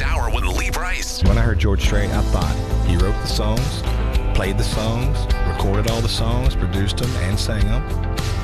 next hour with Lee Brice. When I heard George Strait, I thought he wrote the songs, played the songs, recorded all the songs, produced them, and sang them.